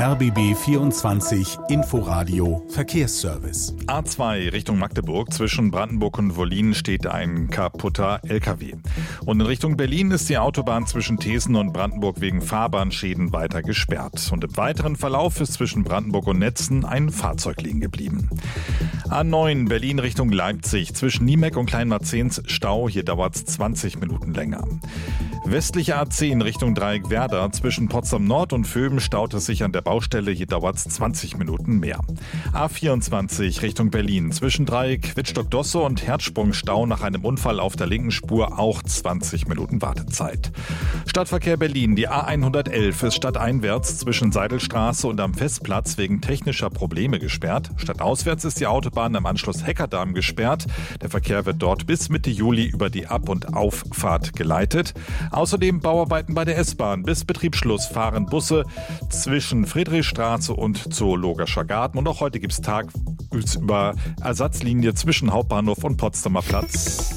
RBB 24 Inforadio Verkehrsservice. A2 Richtung Magdeburg zwischen Brandenburg und Wollin steht ein kaputter LKW. Und in Richtung Berlin ist die Autobahn zwischen Thesen und Brandenburg wegen Fahrbahnschäden weiter gesperrt. Und im weiteren Verlauf ist zwischen Brandenburg und Netzen ein Fahrzeug liegen geblieben. A9 Berlin Richtung Leipzig zwischen Niemeck und Kleinmarzens Stau. Hier dauert es 20 Minuten länger. Westliche A10 Richtung Dreieck Werder zwischen Potsdam Nord und Vöben staut es sich an der Baustelle. Hier dauert es 20 Minuten mehr. A24 Richtung Berlin zwischen Dreieck Wittstock-Dosse und Herzsprung-Stau nach einem Unfall auf der linken Spur auch 20 Minuten Wartezeit. Stadtverkehr Berlin, die A111 ist stadteinwärts zwischen Seidelstraße und am Festplatz wegen technischer Probleme gesperrt. Stadtauswärts ist die Autobahn am Anschluss Heckerdamm gesperrt. Der Verkehr wird dort bis Mitte Juli über die Ab- und Auffahrt geleitet. Außerdem Bauarbeiten bei der S-Bahn. Bis Betriebsschluss fahren Busse zwischen Friedrichstraße und Zoologischer Garten. Und auch heute gibt es tagsüber Ersatzlinie zwischen Hauptbahnhof und Potsdamer Platz.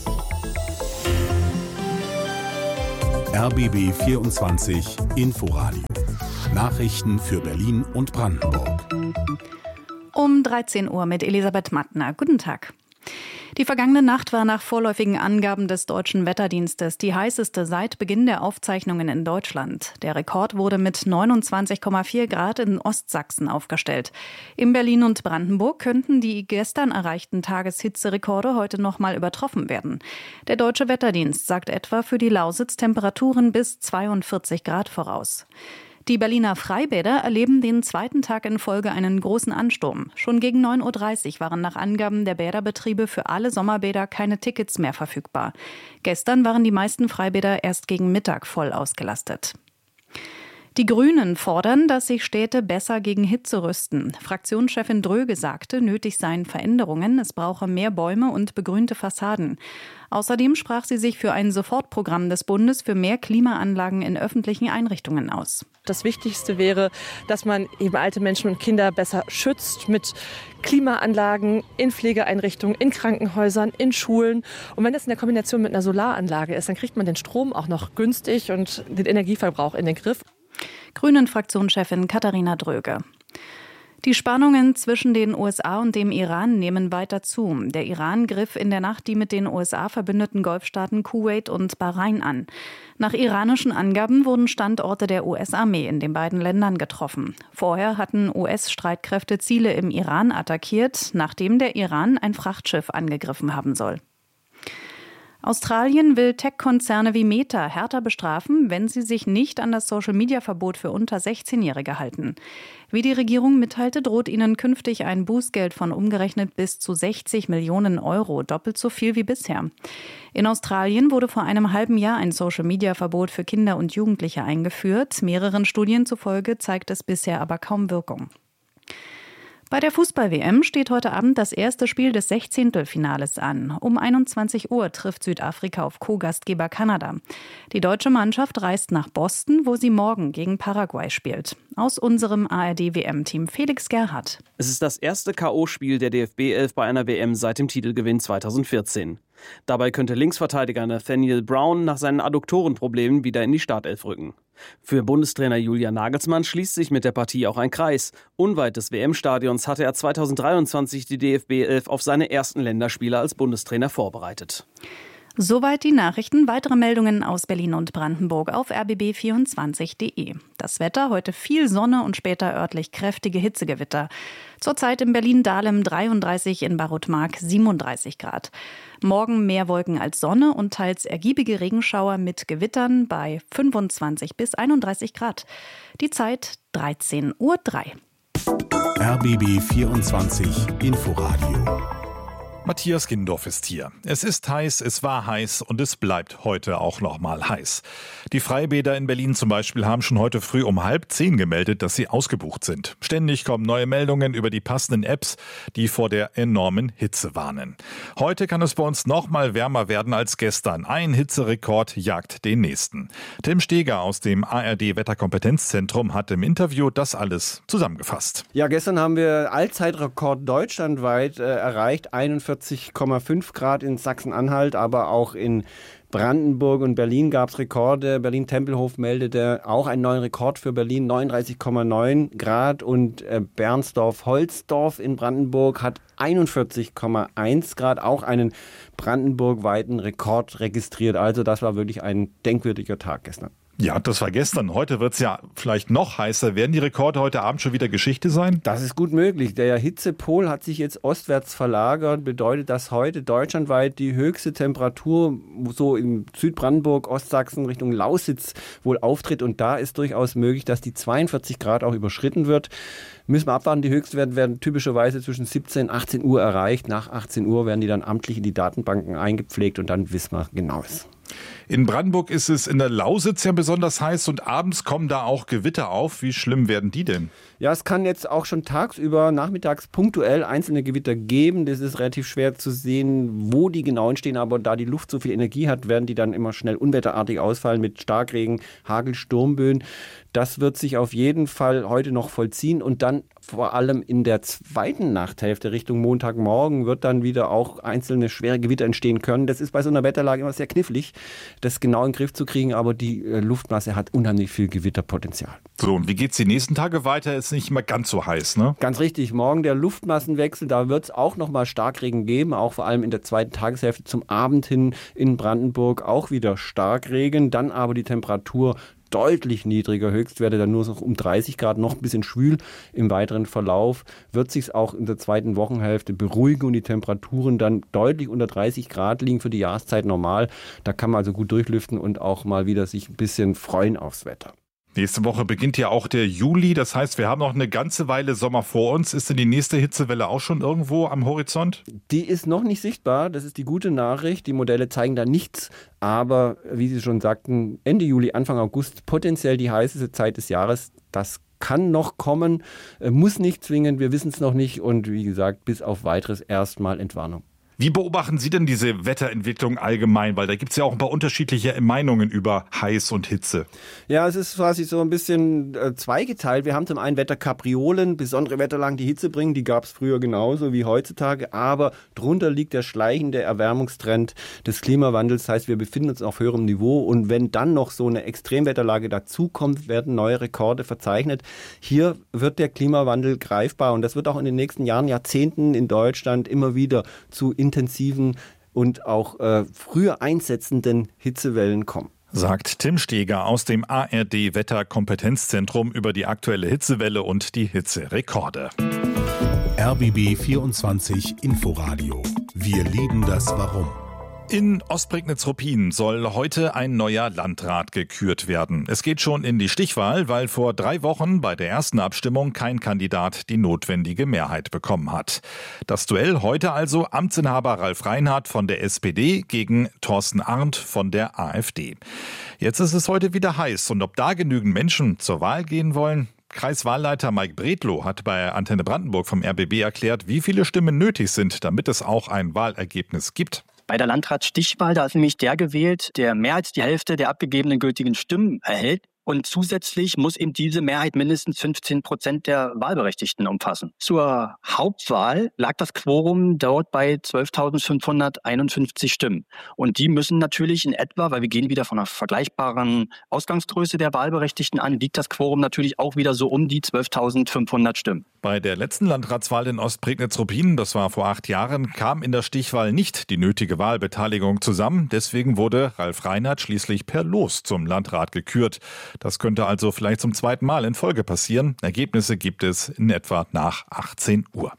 RBB 24 Inforadio. Nachrichten für Berlin und Brandenburg. Um 13 Uhr mit Elisabeth Mattner. Guten Tag. Die vergangene Nacht war nach vorläufigen Angaben des Deutschen Wetterdienstes die heißeste seit Beginn der Aufzeichnungen in Deutschland. Der Rekord wurde mit 29,4 Grad in Ostsachsen aufgestellt. In Berlin und Brandenburg könnten die gestern erreichten Tageshitzerekorde heute nochmal übertroffen werden. Der Deutsche Wetterdienst sagt etwa für die Lausitz Temperaturen bis 42 Grad voraus. Die Berliner Freibäder erleben den zweiten Tag in Folge einen großen Ansturm. Schon gegen 9.30 Uhr waren nach Angaben der Bäderbetriebe für alle Sommerbäder keine Tickets mehr verfügbar. Gestern waren die meisten Freibäder erst gegen Mittag voll ausgelastet. Die Grünen fordern, dass sich Städte besser gegen Hitze rüsten. Fraktionschefin Dröge sagte, nötig seien Veränderungen, es brauche mehr Bäume und begrünte Fassaden. Außerdem sprach sie sich für ein Sofortprogramm des Bundes für mehr Klimaanlagen in öffentlichen Einrichtungen aus. Das Wichtigste wäre, dass man eben alte Menschen und Kinder besser schützt mit Klimaanlagen in Pflegeeinrichtungen, in Krankenhäusern, in Schulen. Und wenn das in der Kombination mit einer Solaranlage ist, dann kriegt man den Strom auch noch günstig und den Energieverbrauch in den Griff. Grünen-Fraktionschefin Katharina Dröge. Die Spannungen zwischen den USA und dem Iran nehmen weiter zu. Der Iran griff in der Nacht die mit den USA verbündeten Golfstaaten Kuwait und Bahrain an. Nach iranischen Angaben wurden Standorte der US-Armee in den beiden Ländern getroffen. Vorher hatten US-Streitkräfte Ziele im Iran attackiert, nachdem der Iran ein Frachtschiff angegriffen haben soll. Australien will Tech-Konzerne wie Meta härter bestrafen, wenn sie sich nicht an das Social-Media-Verbot für unter 16-Jährige halten. Wie die Regierung mitteilte, droht ihnen künftig ein Bußgeld von umgerechnet bis zu 60 Millionen Euro, doppelt so viel wie bisher. In Australien wurde vor einem halben Jahr ein Social-Media-Verbot für Kinder und Jugendliche eingeführt. Mehreren Studien zufolge zeigt es bisher aber kaum Wirkung. Bei der Fußball-WM steht heute Abend das erste Spiel des 16. an. Um 21 Uhr trifft Südafrika auf Co-Gastgeber Kanada. Die deutsche Mannschaft reist nach Boston, wo sie morgen gegen Paraguay spielt. Aus unserem ARD-WM-Team Felix Gerhardt. Es ist das erste K.O.-Spiel der DFB-11 bei einer WM seit dem Titelgewinn 2014. Dabei könnte Linksverteidiger Nathaniel Brown nach seinen Adduktorenproblemen wieder in die Startelf rücken. Für Bundestrainer Julian Nagelsmann schließt sich mit der Partie auch ein Kreis. Unweit des WM-Stadions hatte er 2023 die DFB-11 auf seine ersten Länderspiele als Bundestrainer vorbereitet. Soweit die Nachrichten. Weitere Meldungen aus Berlin und Brandenburg auf rbb24.de. Das Wetter, heute viel Sonne und später örtlich kräftige Hitzegewitter. Zurzeit in Berlin-Dahlem 33, in Barutmark 37 Grad. Morgen mehr Wolken als Sonne und teils ergiebige Regenschauer mit Gewittern bei 25 bis 31 Grad. Die Zeit 13:03 Uhr. RBB 24 Inforadio. Matthias Gindorf ist hier. Es ist heiß, es war heiß und es bleibt heute auch noch mal heiß. Die Freibäder in Berlin zum Beispiel haben schon heute früh um 9:30 gemeldet, dass sie ausgebucht sind. Ständig kommen neue Meldungen über die passenden Apps, die vor der enormen Hitze warnen. Heute kann es bei uns noch mal wärmer werden als gestern. Ein Hitzerekord jagt den nächsten. Tim Steger aus dem ARD-Wetterkompetenzzentrum hat im Interview das alles zusammengefasst. Ja, gestern haben wir Allzeitrekord deutschlandweit erreicht. 41,5 Grad in Sachsen-Anhalt, aber auch in Brandenburg und Berlin gab es Rekorde. Berlin-Tempelhof meldete auch einen neuen Rekord für Berlin, 39,9 Grad. Und Bernsdorf-Holzdorf in Brandenburg hat 41,1 Grad, auch einen brandenburgweiten Rekord registriert. Also das war wirklich ein denkwürdiger Tag gestern. Ja, das war gestern. Heute wird es ja vielleicht noch heißer. Werden die Rekorde heute Abend schon wieder Geschichte sein? Das ist gut möglich. Der Hitzepol hat sich jetzt ostwärts verlagert. Bedeutet, dass heute deutschlandweit die höchste Temperatur so in Südbrandenburg, Ostsachsen Richtung Lausitz wohl auftritt. Und da ist durchaus möglich, dass die 42 Grad auch überschritten wird. Müssen wir abwarten. Die Höchstwerte werden typischerweise zwischen 17 und 18 Uhr erreicht. Nach 18 Uhr werden die dann amtlich in die Datenbanken eingepflegt und dann wissen wir Genaues. In Brandenburg ist es in der Lausitz ja besonders heiß und abends kommen da auch Gewitter auf. Wie schlimm werden die denn? Ja, es kann jetzt auch schon tagsüber, nachmittags punktuell einzelne Gewitter geben. Das ist relativ schwer zu sehen, wo die genau entstehen. Aber da die Luft so viel Energie hat, werden die dann immer schnell unwetterartig ausfallen mit Starkregen, Hagel, Sturmböen. Das wird sich auf jeden Fall heute noch vollziehen und dann vor allem in der zweiten Nachthälfte Richtung Montagmorgen wird dann wieder auch einzelne schwere Gewitter entstehen können. Das ist bei so einer Wetterlage immer sehr knifflig, das genau in den Griff zu kriegen, aber die Luftmasse hat unheimlich viel Gewitterpotenzial. So, und wie geht's die nächsten Tage weiter? Ist nicht mehr ganz so heiß, ne? Ganz richtig. Morgen der Luftmassenwechsel, da wird es auch nochmal Starkregen geben, auch vor allem in der zweiten Tageshälfte zum Abend hin in Brandenburg auch wieder Starkregen, dann aber die Temperatur deutlich niedriger, Höchstwerte dann nur noch um 30 Grad, noch ein bisschen schwül im weiteren Verlauf, wird sich auch in der zweiten Wochenhälfte beruhigen und die Temperaturen dann deutlich unter 30 Grad liegen für die Jahreszeit normal. Da kann man also gut durchlüften und auch mal wieder sich ein bisschen freuen aufs Wetter. Nächste Woche beginnt ja auch der Juli, das heißt, wir haben noch eine ganze Weile Sommer vor uns. Ist denn die nächste Hitzewelle auch schon irgendwo am Horizont? Die ist noch nicht sichtbar, das ist die gute Nachricht. Die Modelle zeigen da nichts, aber wie Sie schon sagten, Ende Juli, Anfang August potenziell die heißeste Zeit des Jahres. Das kann noch kommen, muss nicht zwingend, wir wissen es noch nicht und wie gesagt, bis auf weiteres erstmal Entwarnung. Wie beobachten Sie denn diese Wetterentwicklung allgemein? Weil da gibt es ja auch ein paar unterschiedliche Meinungen über Heiß und Hitze. Ja, es ist quasi so ein bisschen zweigeteilt. Wir haben zum einen Wetterkapriolen, besondere Wetterlagen, die Hitze bringen. Die gab es früher genauso wie heutzutage. Aber drunter liegt der schleichende Erwärmungstrend des Klimawandels. Das heißt, wir befinden uns auf höherem Niveau. Und wenn dann noch so eine Extremwetterlage dazukommt, werden neue Rekorde verzeichnet. Hier wird der Klimawandel greifbar. Und das wird auch in den nächsten Jahren, Jahrzehnten in Deutschland immer wieder zu intensiven und auch früher einsetzenden Hitzewellen kommen. Sagt Tim Steger aus dem ARD Wetterkompetenzzentrum über die aktuelle Hitzewelle und die Hitzerekorde. RBB 24 Inforadio. Wir lieben das Warum. In Ostprignitz-Ruppin soll heute ein neuer Landrat gekürt werden. Es geht schon in die Stichwahl, weil vor 3 Wochen bei der ersten Abstimmung kein Kandidat die notwendige Mehrheit bekommen hat. Das Duell heute also Amtsinhaber Ralf Reinhardt von der SPD gegen Thorsten Arndt von der AfD. Jetzt ist es heute wieder heiß und ob da genügend Menschen zur Wahl gehen wollen? Kreiswahlleiter Mike Bredlow hat bei Antenne Brandenburg vom RBB erklärt, wie viele Stimmen nötig sind, damit es auch ein Wahlergebnis gibt. Bei der Landratsstichwahl, da ist nämlich der gewählt, der mehr als die Hälfte der abgegebenen gültigen Stimmen erhält. Und zusätzlich muss eben diese Mehrheit mindestens 15% der Wahlberechtigten umfassen. Zur Hauptwahl lag das Quorum dort bei 12.551 Stimmen. Und die müssen natürlich in etwa, weil wir gehen wieder von einer vergleichbaren Ausgangsgröße der Wahlberechtigten an, liegt das Quorum natürlich auch wieder so um die 12.500 Stimmen. Bei der letzten Landratswahl in Ostprignitz-Ruppin, das war vor 8 Jahren, kam in der Stichwahl nicht die nötige Wahlbeteiligung zusammen. Deswegen wurde Ralf Reinhardt schließlich per Los zum Landrat gekürt. Das könnte also vielleicht zum 2. Mal in Folge passieren. Ergebnisse gibt es in etwa nach 18 Uhr.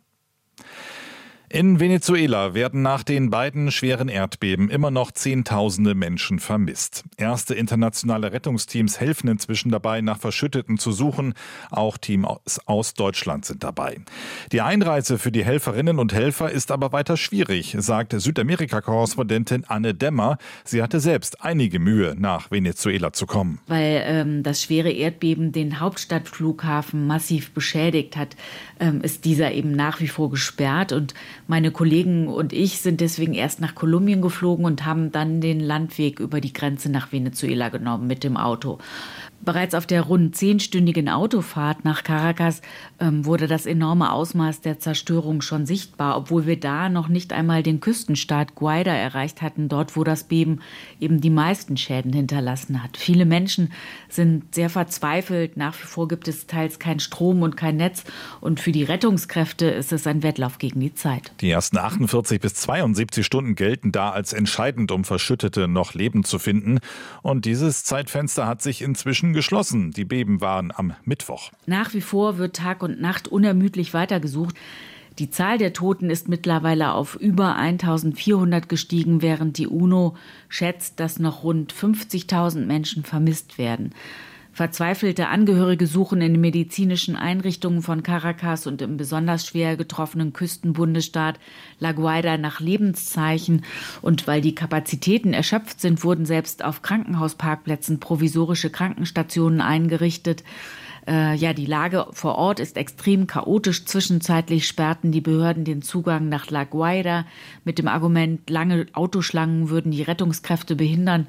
In Venezuela werden nach den beiden schweren Erdbeben immer noch Zehntausende Menschen vermisst. Erste internationale Rettungsteams helfen inzwischen dabei, nach Verschütteten zu suchen. Auch Teams aus Deutschland sind dabei. Die Einreise für die Helferinnen und Helfer ist aber weiter schwierig, sagt Südamerika-Korrespondentin Anne Demmer. Sie hatte selbst einige Mühe, nach Venezuela zu kommen. Weil das schwere Erdbeben den Hauptstadtflughafen massiv beschädigt hat, ist dieser eben nach wie vor gesperrt und meine Kollegen und ich sind deswegen erst nach Kolumbien geflogen und haben dann den Landweg über die Grenze nach Venezuela genommen mit dem Auto. Bereits auf der rund 10-stündigen Autofahrt nach Caracas wurde das enorme Ausmaß der Zerstörung schon sichtbar, obwohl wir da noch nicht einmal den Küstenstaat Guaira erreicht hatten, dort wo das Beben eben die meisten Schäden hinterlassen hat. Viele Menschen sind sehr verzweifelt, nach wie vor gibt es teils keinen Strom und kein Netz und für die Rettungskräfte ist es ein Wettlauf gegen die Zeit. Die ersten 48 bis 72 Stunden gelten da als entscheidend, um Verschüttete noch lebend zu finden. Und dieses Zeitfenster hat sich inzwischen geschlossen. Die Beben waren am Mittwoch. Nach wie vor wird Tag und Nacht unermüdlich weitergesucht. Die Zahl der Toten ist mittlerweile auf über 1400 gestiegen, während die UNO schätzt, dass noch rund 50.000 Menschen vermisst werden. Verzweifelte Angehörige suchen in den medizinischen Einrichtungen von Caracas und im besonders schwer getroffenen Küstenbundesstaat La Guaira nach Lebenszeichen. Und weil die Kapazitäten erschöpft sind, wurden selbst auf Krankenhausparkplätzen provisorische Krankenstationen eingerichtet. Die Lage vor Ort ist extrem chaotisch. Zwischenzeitlich sperrten die Behörden den Zugang nach La Guaira mit dem Argument, lange Autoschlangen würden die Rettungskräfte behindern.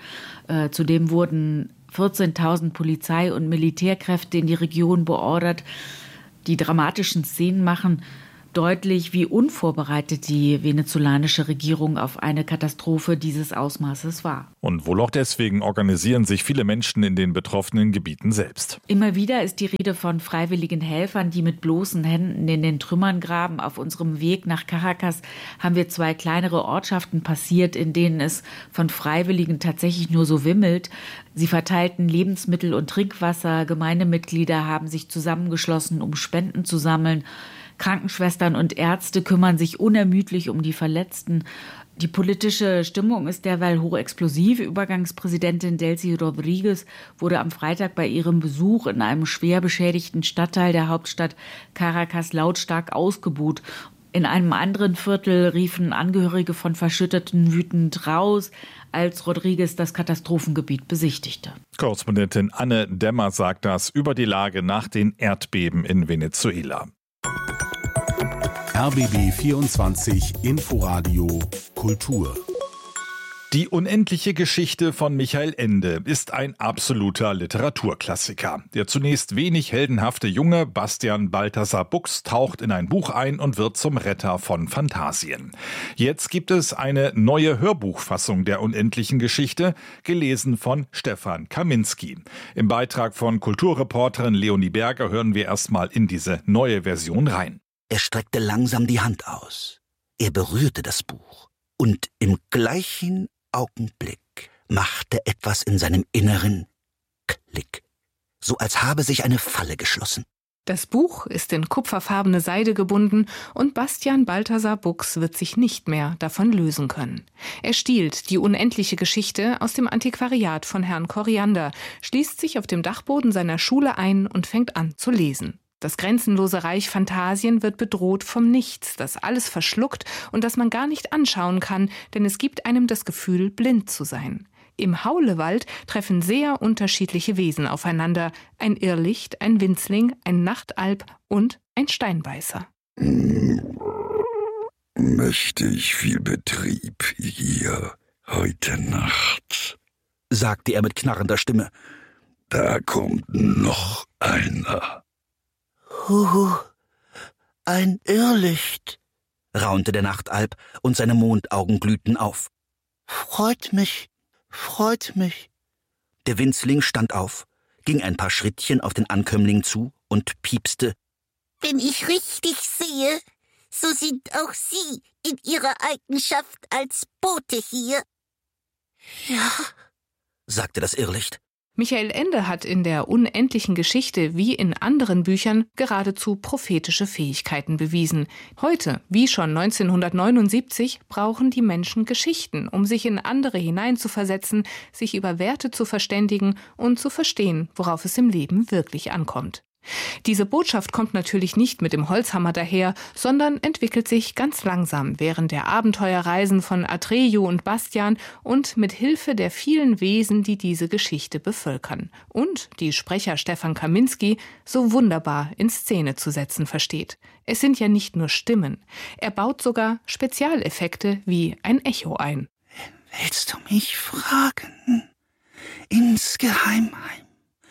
Zudem wurden 14.000 Polizei- und Militärkräfte in die Region beordert. Die dramatischen Szenen machen deutlich, wie unvorbereitet die venezolanische Regierung auf eine Katastrophe dieses Ausmaßes war. Und wohl auch deswegen organisieren sich viele Menschen in den betroffenen Gebieten selbst. Immer wieder ist die Rede von freiwilligen Helfern, die mit bloßen Händen in den Trümmern graben. Auf unserem Weg nach Caracas haben wir 2 kleinere Ortschaften passiert, in denen es von Freiwilligen tatsächlich nur so wimmelt. Sie verteilten Lebensmittel und Trinkwasser. Gemeindemitglieder haben sich zusammengeschlossen, um Spenden zu sammeln. Krankenschwestern und Ärzte kümmern sich unermüdlich um die Verletzten. Die politische Stimmung ist derweil hochexplosiv. Übergangspräsidentin Delcy Rodriguez wurde am Freitag bei ihrem Besuch in einem schwer beschädigten Stadtteil der Hauptstadt Caracas lautstark ausgebuht. In einem anderen Viertel riefen Angehörige von Verschütteten wütend raus, als Rodriguez das Katastrophengebiet besichtigte. Korrespondentin Anne Dämmer sagt das über die Lage nach den Erdbeben in Venezuela. RBB 24 Inforadio Kultur. Die unendliche Geschichte von Michael Ende ist ein absoluter Literaturklassiker. Der zunächst wenig heldenhafte junge Bastian Balthasar Buchs taucht in ein Buch ein und wird zum Retter von Phantasien. Jetzt gibt es eine neue Hörbuchfassung der unendlichen Geschichte, gelesen von Stefan Kaminski. Im Beitrag von Kulturreporterin Leonie Berger hören wir erstmal in diese neue Version rein. Er streckte langsam die Hand aus. Er berührte das Buch. Und im gleichen Augenblick machte etwas in seinem Inneren Klick. So als habe sich eine Falle geschlossen. Das Buch ist in kupferfarbene Seide gebunden und Bastian Balthasar Buchs wird sich nicht mehr davon lösen können. Er stiehlt die unendliche Geschichte aus dem Antiquariat von Herrn Koriander, schließt sich auf dem Dachboden seiner Schule ein und fängt an zu lesen. Das grenzenlose Reich Phantasien wird bedroht vom Nichts, das alles verschluckt und das man gar nicht anschauen kann, denn es gibt einem das Gefühl, blind zu sein. Im Haulewald treffen sehr unterschiedliche Wesen aufeinander. Ein Irrlicht, ein Winzling, ein Nachtalb und ein Steinbeißer. Mächtig viel Betrieb hier heute Nacht, sagte er mit knarrender Stimme. Da kommt noch einer. Ein Irrlicht, raunte der Nachtalb und seine Mondaugen glühten auf. Freut mich. Der Winzling stand auf, ging ein paar Schrittchen auf den Ankömmling zu und piepste. Wenn ich richtig sehe, so sind auch Sie in Ihrer Eigenschaft als Bote hier. Ja, sagte das Irrlicht. Michael Ende hat in der unendlichen Geschichte wie in anderen Büchern geradezu prophetische Fähigkeiten bewiesen. Heute, wie schon 1979, brauchen die Menschen Geschichten, um sich in andere hineinzuversetzen, sich über Werte zu verständigen und zu verstehen, worauf es im Leben wirklich ankommt. Diese Botschaft kommt natürlich nicht mit dem Holzhammer daher, sondern entwickelt sich ganz langsam während der Abenteuerreisen von Atreyu und Bastian und mit Hilfe der vielen Wesen, die diese Geschichte bevölkern und die Sprecher Stefan Kaminski so wunderbar in Szene zu setzen versteht. Es sind ja nicht nur Stimmen, er baut sogar Spezialeffekte wie ein Echo ein. Willst du mich fragen? Insgeheim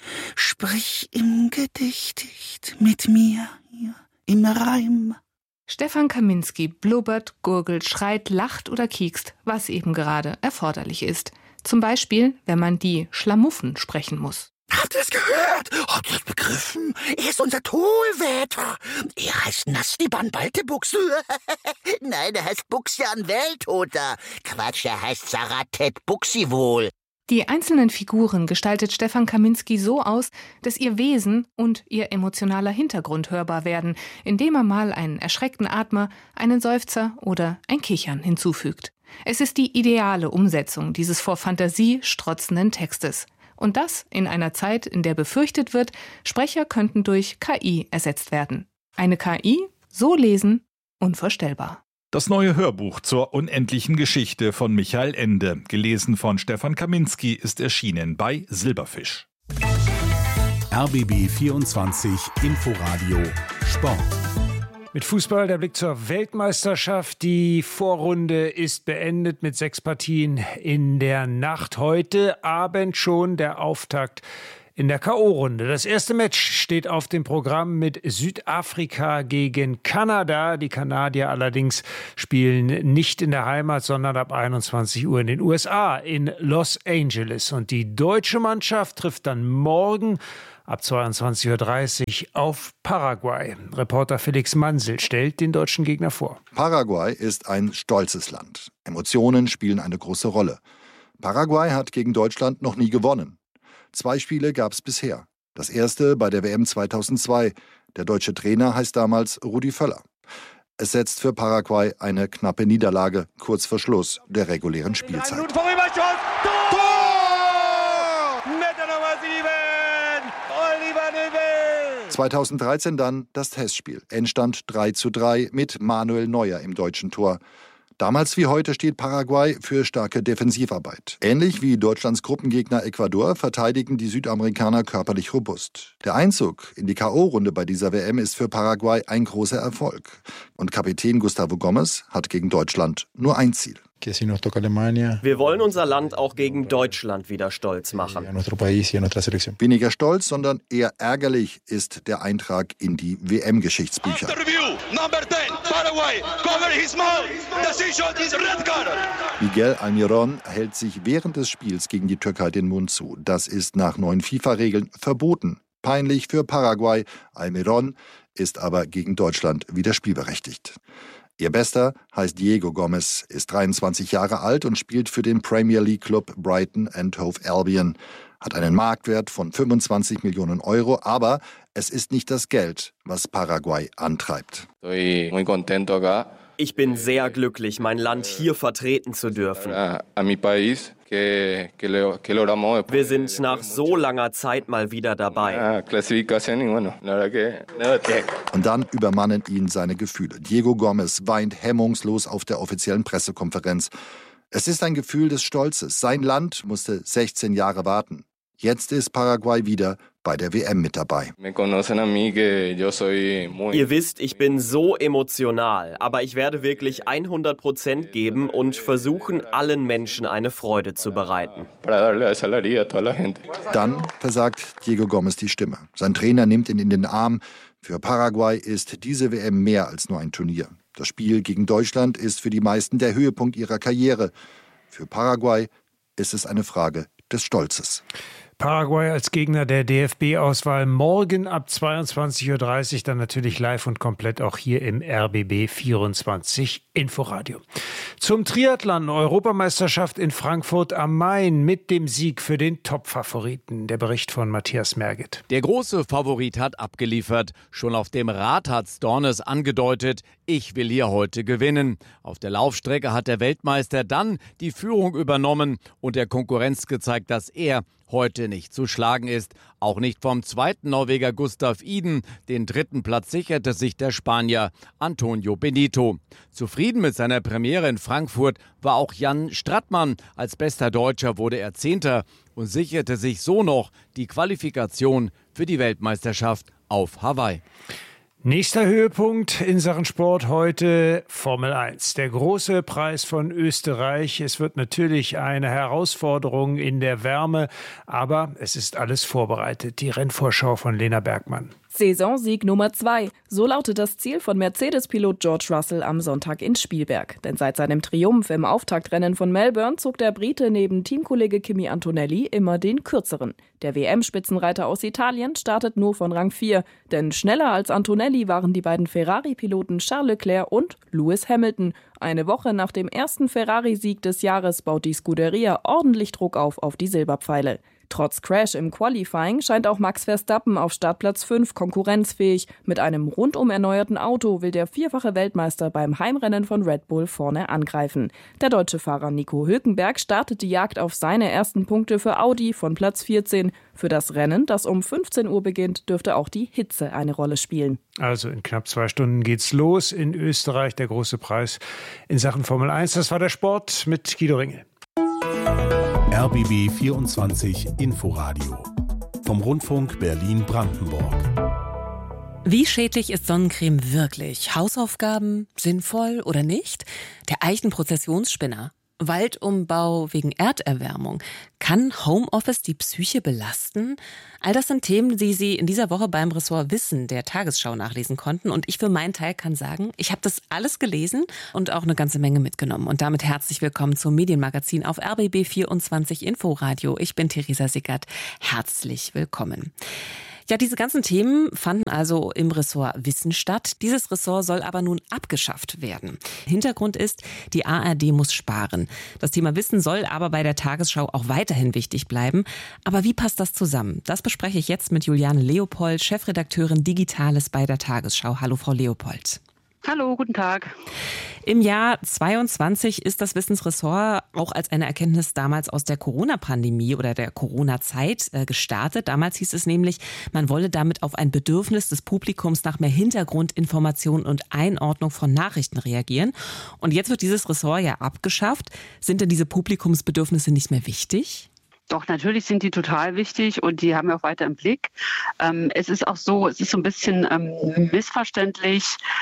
Sprich im Gedicht mit mir hier im Reim. Stefan Kaminski blubbert, gurgelt, schreit, lacht oder kiekst, was eben gerade erforderlich ist. Zum Beispiel, wenn man die Schlamuffen sprechen muss. Habt ihr es gehört? Habt ihr es begriffen? Er ist unser Tollwäter. Er heißt Nastiban Baltebuchs. Nein, er heißt Buxian Welttoter. Quatsch, er heißt Saratet Buxi wohl. Die einzelnen Figuren gestaltet Stefan Kaminski so aus, dass ihr Wesen und ihr emotionaler Hintergrund hörbar werden, indem er mal einen erschreckten Atmer, einen Seufzer oder ein Kichern hinzufügt. Es ist die ideale Umsetzung dieses vor Fantasie strotzenden Textes. Und das in einer Zeit, in der befürchtet wird, Sprecher könnten durch KI ersetzt werden. Eine KI, so lesen, unvorstellbar. Das neue Hörbuch zur unendlichen Geschichte von Michael Ende, gelesen von Stefan Kaminski, ist erschienen bei Silberfisch. RBB 24 Inforadio Sport. Mit Fußball der Blick zur Weltmeisterschaft. Die Vorrunde ist beendet mit 6 Partien in der Nacht. Heute Abend schon der Auftakt in der K.O.-Runde. Das erste Match steht auf dem Programm mit Südafrika gegen Kanada. Die Kanadier allerdings spielen nicht in der Heimat, sondern ab 21 Uhr in den USA in Los Angeles. Und die deutsche Mannschaft trifft dann morgen ab 22.30 Uhr auf Paraguay. Reporter Felix Mansel stellt den deutschen Gegner vor. Paraguay ist ein stolzes Land. Emotionen spielen eine große Rolle. Paraguay hat gegen Deutschland noch nie gewonnen. 2 Spiele gab es bisher. Das erste bei der WM 2002. Der deutsche Trainer heißt damals Rudi Völler. Es setzt für Paraguay eine knappe Niederlage kurz vor Schluss der regulären Spielzeit. 2013 dann das Testspiel. Endstand 3:3 mit Manuel Neuer im deutschen Tor. Damals wie heute steht Paraguay für starke Defensivarbeit. Ähnlich wie Deutschlands Gruppengegner Ecuador verteidigen die Südamerikaner körperlich robust. Der Einzug in die K.O.-Runde bei dieser WM ist für Paraguay ein großer Erfolg. Und Kapitän Gustavo Gomes hat gegen Deutschland nur ein Ziel. Wir wollen unser Land auch gegen Deutschland wieder stolz machen. Weniger stolz, sondern eher ärgerlich ist der Eintrag in die WM-Geschichtsbücher. Miguel Almirón hält sich während des Spiels gegen die Türkei den Mund zu. Das ist nach neuen FIFA-Regeln verboten. Peinlich für Paraguay. Almirón ist aber gegen Deutschland wieder spielberechtigt. Ihr Bester heißt Diego Gomes, ist 23 Jahre alt und spielt für den Premier League Club Brighton and Hove Albion. Hat einen Marktwert von 25 Millionen Euro, aber es ist nicht das Geld, was Paraguay antreibt. Ich bin sehr glücklich, mein Land hier vertreten zu dürfen. Wir sind nach so langer Zeit mal wieder dabei. Und dann übermannen ihn seine Gefühle. Diego Gomes weint hemmungslos auf der offiziellen Pressekonferenz. Es ist ein Gefühl des Stolzes. Sein Land musste 16 Jahre warten. Jetzt ist Paraguay wieder bei der WM mit dabei. Ihr wisst, ich bin so emotional, aber ich werde wirklich 100% geben und versuchen, allen Menschen eine Freude zu bereiten. Dann versagt Diego Gomes die Stimme. Sein Trainer nimmt ihn in den Arm. Für Paraguay ist diese WM mehr als nur ein Turnier. Das Spiel gegen Deutschland ist für die meisten der Höhepunkt ihrer Karriere. Für Paraguay ist es eine Frage des Stolzes. Paraguay als Gegner der DFB-Auswahl morgen ab 22.30 Uhr, dann natürlich live und komplett auch hier im RBB 24 Inforadio. Zum Triathlon, Europameisterschaft in Frankfurt am Main mit dem Sieg für den Top-Favoriten. Der Bericht von Matthias Merget. Der große Favorit hat abgeliefert. Schon auf dem Rad hat Stornes angedeutet, ich will hier heute gewinnen. Auf der Laufstrecke hat der Weltmeister dann die Führung übernommen und der Konkurrenz gezeigt, dass er heute nicht zu schlagen ist. Auch nicht vom zweiten Norweger Gustav Iden. Den 3. Platz sicherte sich der Spanier Antonio Benito. Zufrieden mit seiner Premiere in Frankfurt war auch Jan Strattmann. Als bester Deutscher wurde er 10. und sicherte sich so noch die Qualifikation für die Weltmeisterschaft auf Hawaii. Nächster Höhepunkt in Sachen Sport heute Formel 1. Der große Preis von Österreich. Es wird natürlich eine Herausforderung in der Wärme, aber es ist alles vorbereitet. Die Rennvorschau von Lena Bergmann. Saisonsieg Nummer 2. So lautet das Ziel von Mercedes-Pilot George Russell am Sonntag in Spielberg. Denn seit seinem Triumph im Auftaktrennen von Melbourne zog der Brite neben Teamkollege Kimi Antonelli immer den kürzeren. Der WM-Spitzenreiter aus Italien startet nur von Rang 4. Denn schneller als Antonelli waren die beiden Ferrari-Piloten Charles Leclerc und Lewis Hamilton. Eine Woche nach dem ersten Ferrari-Sieg des Jahres baut die Scuderia ordentlich Druck auf die Silberpfeile. Trotz Crash im Qualifying scheint auch Max Verstappen auf Startplatz 5 konkurrenzfähig. Mit einem rundum erneuerten Auto will der vierfache Weltmeister beim Heimrennen von Red Bull vorne angreifen. Der deutsche Fahrer Nico Hülkenberg startet die Jagd auf seine ersten Punkte für Audi von Platz 14. Für das Rennen, das um 15 Uhr beginnt, dürfte auch die Hitze eine Rolle spielen. Also in knapp 2 Stunden geht's los in Österreich, der große Preis in Sachen Formel 1. Das war der Sport mit Guido Ringel. RBB 24 Inforadio vom Rundfunk Berlin-Brandenburg. Wie schädlich ist Sonnencreme wirklich? Hausaufgaben sinnvoll oder nicht? Der Eichenprozessionsspinner. Waldumbau wegen Erderwärmung. Kann Homeoffice die Psyche belasten? All das sind Themen, die Sie in dieser Woche beim Ressort Wissen der Tagesschau nachlesen konnten. Und ich für meinen Teil kann sagen, ich habe das alles gelesen und auch eine ganze Menge mitgenommen. Und damit herzlich willkommen zum Medienmagazin auf RBB 24 Inforadio. Ich bin Theresa Sickert. Herzlich willkommen. Ja, diese ganzen Themen fanden also im Ressort Wissen statt. Dieses Ressort soll aber nun abgeschafft werden. Hintergrund ist, die ARD muss sparen. Das Thema Wissen soll aber bei der Tagesschau auch weiterhin wichtig bleiben. Aber wie passt das zusammen? Das bespreche ich jetzt mit Juliane Leopold, Chefredakteurin Digitales bei der Tagesschau. Hallo, Frau Leopold. Hallo, guten Tag. Im Jahr 22 ist das Wissensressort auch als eine Erkenntnis damals aus der Corona-Pandemie oder der Corona-Zeit gestartet. Damals hieß es nämlich, man wolle damit auf ein Bedürfnis des Publikums nach mehr Hintergrundinformation und Einordnung von Nachrichten reagieren. Und jetzt wird dieses Ressort ja abgeschafft. Sind denn diese Publikumsbedürfnisse nicht mehr wichtig? Doch, natürlich sind die total wichtig und die haben wir auch weiter im Blick. Es ist auch so, es ist so ein bisschen missverständlich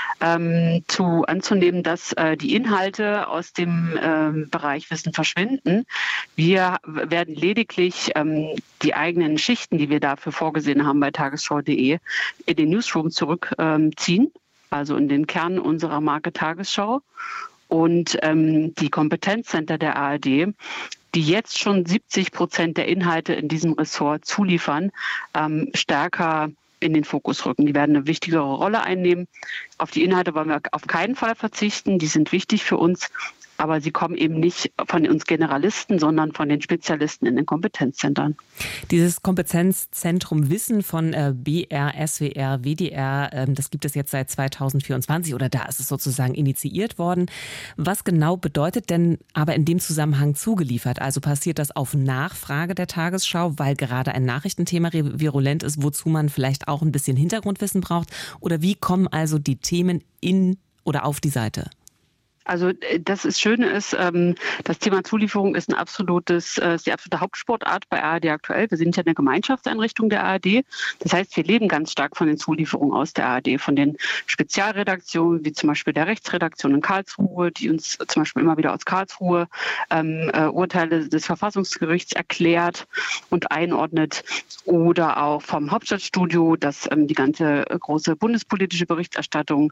anzunehmen, dass die Inhalte aus dem Bereich Wissen verschwinden. Wir werden lediglich die eigenen Schichten, die wir dafür vorgesehen haben bei tagesschau.de, in den Newsroom zurückziehen, also in den Kern unserer Marke Tagesschau. Und die Kompetenzcenter der ARD, die jetzt schon 70% der Inhalte in diesem Ressort zuliefern, stärker in den Fokus rücken. Die werden eine wichtigere Rolle einnehmen. Auf die Inhalte wollen wir auf keinen Fall verzichten. Die sind wichtig für uns. Aber sie kommen eben nicht von uns Generalisten, sondern von den Spezialisten in den Kompetenzzentren. Dieses Kompetenzzentrum Wissen von BR, SWR, WDR, das gibt es jetzt seit 2024 oder da ist es sozusagen initiiert worden. Was genau bedeutet denn aber in dem Zusammenhang zugeliefert? Also passiert das auf Nachfrage der Tagesschau, weil gerade ein Nachrichtenthema virulent ist, wozu man vielleicht auch ein bisschen Hintergrundwissen braucht? Oder wie kommen also die Themen in oder auf die Seite? Also das Schöne ist, das Thema Zulieferung ist die absolute Hauptsportart bei ARD aktuell. Wir sind ja eine Gemeinschaftseinrichtung der ARD. Das heißt, wir leben ganz stark von den Zulieferungen aus der ARD, von den Spezialredaktionen, wie zum Beispiel der Rechtsredaktion in Karlsruhe, die uns zum Beispiel immer wieder aus Karlsruhe Urteile des Verfassungsgerichts erklärt und einordnet. Oder auch vom Hauptstadtstudio, das die ganze große bundespolitische Berichterstattung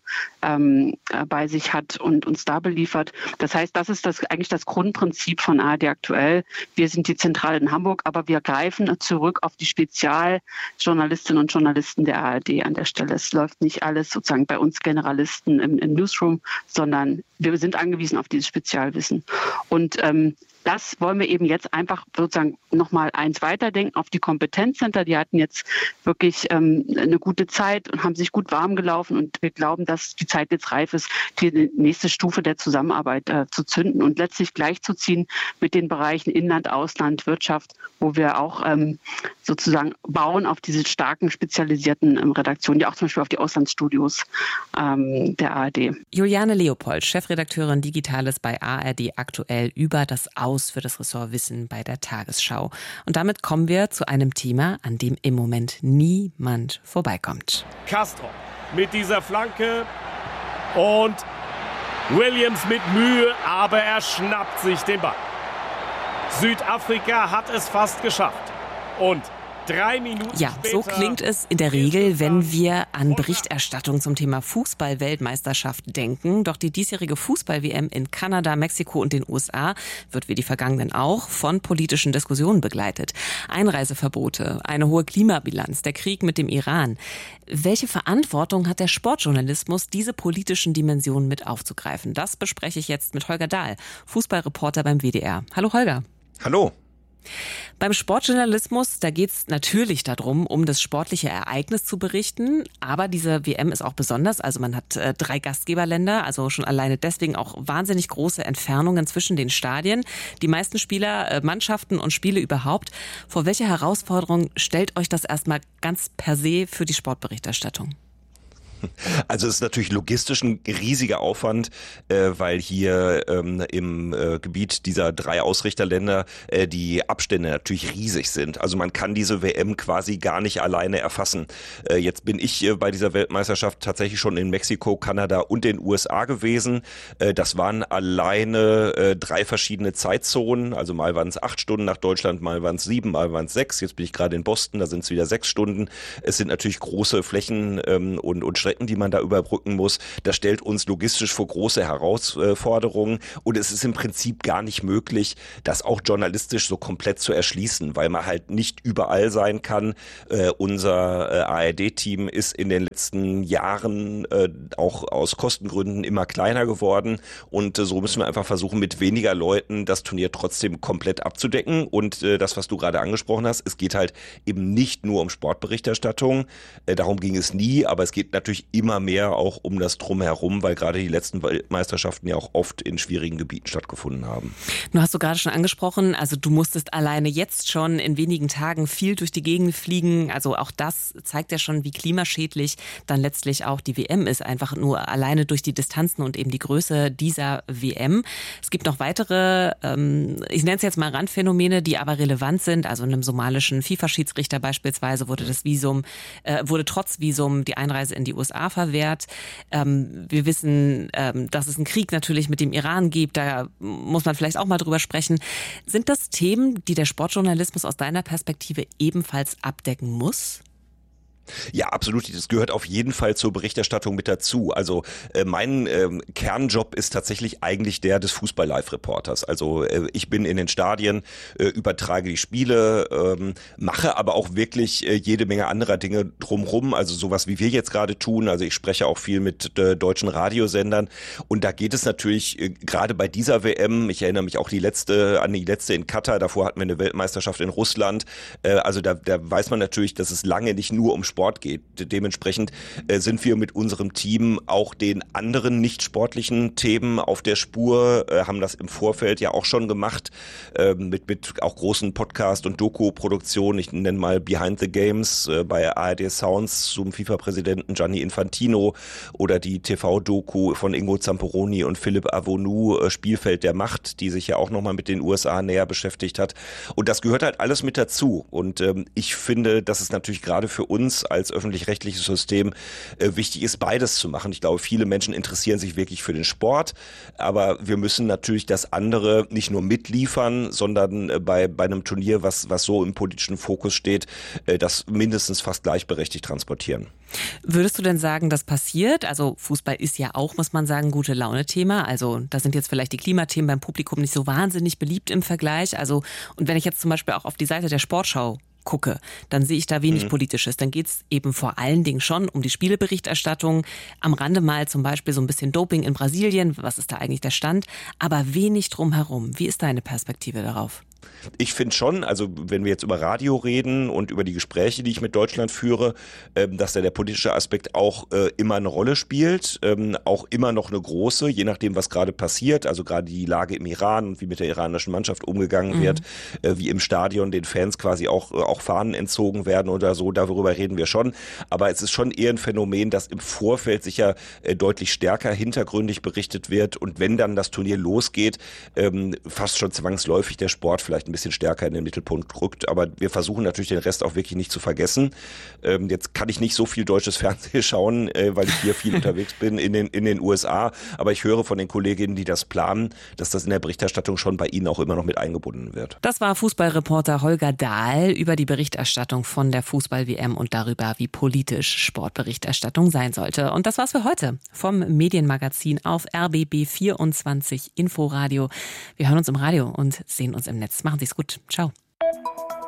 bei sich hat und uns da beliefert. Das heißt, das ist eigentlich das Grundprinzip von ARD aktuell. Wir sind die Zentrale in Hamburg, aber wir greifen zurück auf die Spezialjournalistinnen und Journalisten der ARD an der Stelle. Es läuft nicht alles sozusagen bei uns Generalisten im Newsroom, sondern wir sind angewiesen auf dieses Spezialwissen. Und das wollen wir eben jetzt einfach sozusagen nochmal eins weiterdenken auf die Kompetenzzenter. Die hatten jetzt wirklich eine gute Zeit und haben sich gut warm gelaufen. Und wir glauben, dass die Zeit jetzt reif ist, die nächste Stufe der Zusammenarbeit zu zünden und letztlich gleichzuziehen mit den Bereichen Inland, Ausland, Wirtschaft, wo wir auch sozusagen bauen auf diese starken spezialisierten Redaktionen, die auch zum Beispiel auf die Auslandsstudios der ARD. Juliane Leopold, Chefredakteurin Digitales bei ARD aktuell über das Aus für das Ressort Wissen bei der Tagesschau. Und damit kommen wir zu einem Thema, an dem im Moment niemand vorbeikommt. Castro mit dieser Flanke. Und Williams mit Mühe, aber er schnappt sich den Ball. Südafrika hat es fast geschafft. Und 3 Minuten Ja, so klingt es in der Regel, wenn wir an Berichterstattung zum Thema Fußball-Weltmeisterschaft denken. Doch die diesjährige Fußball-WM in Kanada, Mexiko und den USA wird wie die vergangenen auch von politischen Diskussionen begleitet. Einreiseverbote, eine hohe Klimabilanz, der Krieg mit dem Iran. Welche Verantwortung hat der Sportjournalismus, diese politischen Dimensionen mit aufzugreifen? Das bespreche ich jetzt mit Holger Dahl, Fußballreporter beim WDR. Hallo Holger. Hallo. Beim Sportjournalismus, da geht es natürlich darum, um das sportliche Ereignis zu berichten. Aber diese WM ist auch besonders. Also man hat 3 Gastgeberländer, also schon alleine deswegen auch wahnsinnig große Entfernungen zwischen den Stadien. Die meisten Spieler, Mannschaften und Spiele überhaupt. Vor welche Herausforderung stellt euch das erstmal ganz per se für die Sportberichterstattung? Also es ist natürlich logistisch ein riesiger Aufwand, weil hier im Gebiet dieser 3 Ausrichterländer die Abstände natürlich riesig sind. Also man kann diese WM quasi gar nicht alleine erfassen. Jetzt bin ich bei dieser Weltmeisterschaft tatsächlich schon in Mexiko, Kanada und den USA gewesen. Das waren alleine 3 verschiedene Zeitzonen. Also mal waren es 8 Stunden nach Deutschland, mal waren es 7, mal waren es 6. Jetzt bin ich gerade in Boston, da sind es wieder 6 Stunden. Es sind natürlich große Flächen und Strecken, die man da überbrücken muss. Das stellt uns logistisch vor große Herausforderungen und es ist im Prinzip gar nicht möglich, das auch journalistisch so komplett zu erschließen, weil man halt nicht überall sein kann. Unser ARD-Team ist in den letzten Jahren auch aus Kostengründen immer kleiner geworden und so müssen wir einfach versuchen, mit weniger Leuten das Turnier trotzdem komplett abzudecken und das, was du gerade angesprochen hast, es geht halt eben nicht nur um Sportberichterstattung, darum ging es nie, aber es geht natürlich immer mehr auch um das Drumherum, weil gerade die letzten Weltmeisterschaften ja auch oft in schwierigen Gebieten stattgefunden haben. Du hast gerade schon angesprochen, also du musstest alleine jetzt schon in wenigen Tagen viel durch die Gegend fliegen. Also auch das zeigt ja schon, wie klimaschädlich dann letztlich auch die WM ist. Einfach nur alleine durch die Distanzen und eben die Größe dieser WM. Es gibt noch weitere, ich nenne es jetzt mal Randphänomene, die aber relevant sind. Also einem somalischen FIFA-Schiedsrichter beispielsweise wurde trotz Visum die Einreise in die USA verwehrt. Wir wissen, dass es einen Krieg natürlich mit dem Iran gibt. Da muss man vielleicht auch mal drüber sprechen. Sind das Themen, die der Sportjournalismus aus deiner Perspektive ebenfalls abdecken muss? Ja, absolut. Das gehört auf jeden Fall zur Berichterstattung mit dazu. Also mein Kernjob ist tatsächlich eigentlich der des Fußball-Live-Reporters. Also ich bin in den Stadien, übertrage die Spiele, mache aber auch wirklich jede Menge anderer Dinge drumherum. Also sowas, wie wir jetzt gerade tun. Also ich spreche auch viel mit deutschen Radiosendern. Und da geht es natürlich gerade bei dieser WM, ich erinnere mich auch an die letzte in Katar, davor hatten wir eine Weltmeisterschaft in Russland. Also da weiß man natürlich, dass es lange nicht nur um Sport geht. Dementsprechend sind wir mit unserem Team auch den anderen nicht sportlichen Themen auf der Spur, haben das im Vorfeld ja auch schon gemacht, mit auch großen Podcast- und Doku-Produktionen. Ich nenne mal Behind the Games bei ARD Sounds zum FIFA-Präsidenten Gianni Infantino oder die TV-Doku von Ingo Zamperoni und Philipp Avonu, Spielfeld der Macht, die sich ja auch nochmal mit den USA näher beschäftigt hat. Und das gehört halt alles mit dazu. Und ich finde, dass es natürlich gerade für uns als öffentlich-rechtliches System wichtig ist, beides zu machen. Ich glaube, viele Menschen interessieren sich wirklich für den Sport, aber wir müssen natürlich das andere nicht nur mitliefern, sondern bei einem Turnier, was so im politischen Fokus steht, das mindestens fast gleichberechtigt transportieren. Würdest du denn sagen, das passiert? Also Fußball ist ja auch, muss man sagen, gute Laune-Thema. Also da sind jetzt vielleicht die Klimathemen beim Publikum nicht so wahnsinnig beliebt im Vergleich. Also und wenn ich jetzt zum Beispiel auch auf die Seite der Sportschau gucke, dann sehe ich da wenig Politisches. Dann geht es eben vor allen Dingen schon um die Spieleberichterstattung. Am Rande mal zum Beispiel so ein bisschen Doping in Brasilien. Was ist da eigentlich der Stand? Aber wenig drumherum. Wie ist deine Perspektive darauf? Ich finde schon, also wenn wir jetzt über Radio reden und über die Gespräche, die ich mit Deutschland führe, dass da der politische Aspekt auch immer eine Rolle spielt, auch immer noch eine große, je nachdem, was gerade passiert, also gerade die Lage im Iran und wie mit der iranischen Mannschaft umgegangen wird, wie im Stadion den Fans quasi auch Fahnen entzogen werden oder so, darüber reden wir schon, aber es ist schon eher ein Phänomen, dass im Vorfeld sicher deutlich stärker hintergründig berichtet wird und wenn dann das Turnier losgeht, fast schon zwangsläufig der Sport vielleicht vielleicht ein bisschen stärker in den Mittelpunkt rückt. Aber wir versuchen natürlich den Rest auch wirklich nicht zu vergessen. Jetzt kann ich nicht so viel deutsches Fernsehen schauen, weil ich hier viel unterwegs bin in den USA. Aber ich höre von den Kolleginnen, die das planen, dass das in der Berichterstattung schon bei ihnen auch immer noch mit eingebunden wird. Das war Fußballreporter Holger Dahl über die Berichterstattung von der Fußball-WM und darüber, wie politisch Sportberichterstattung sein sollte. Und das war's für heute vom Medienmagazin auf RBB 24 Inforadio. Wir hören uns im Radio und sehen uns im Netz. Machen Sie's gut. Ciao.